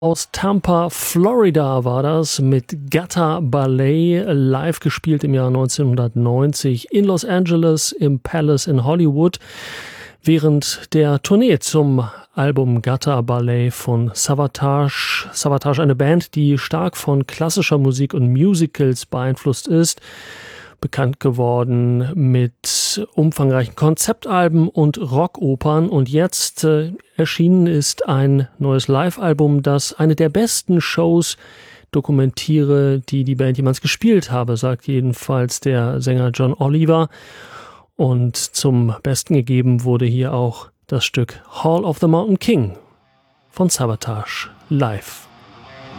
Aus Tampa, Florida war das mit Gutter Ballet, live gespielt im Jahr 1990 in Los Angeles im Palace in Hollywood während der Tournee zum Album Gutter Ballet von Savatage. Savatage, eine Band, die stark von klassischer Musik und Musicals beeinflusst ist. Bekannt geworden mit umfangreichen Konzeptalben und Rockopern. Und jetzt erschienen ist ein neues Live-Album, das eine der besten Shows dokumentiere, die die Band jemals gespielt habe, sagt jedenfalls der Sänger John Oliver. Und zum Besten gegeben wurde hier auch das Stück Hall of the Mountain King von Savatage live.